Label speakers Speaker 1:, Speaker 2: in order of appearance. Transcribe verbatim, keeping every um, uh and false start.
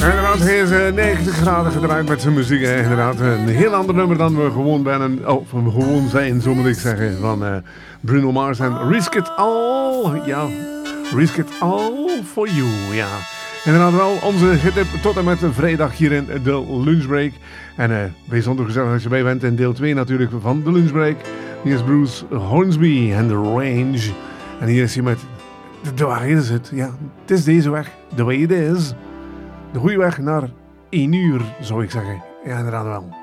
Speaker 1: Inderdaad, hij is uh, negentig graden gedraaid met zijn muziek. Hè. Inderdaad, een heel ander nummer dan we gewoon zijn. Oh, we gewoon zijn, zo moet ik zeggen. Van uh, Bruno Mars en Risk It All. Ja, Risk It All for You. Ja. Inderdaad wel onze hittip tot en met vrijdag hier in de lunchbreak. En uh, bijzonder gezellig als je bij bent in deel twee natuurlijk van de lunchbreak. Hier is Bruce Hornsby en The Range. En hier is hij met de waar is het. Ja, het is deze weg. The way it is. De goede weg naar één uur, zou ik zeggen. Ja, inderdaad wel.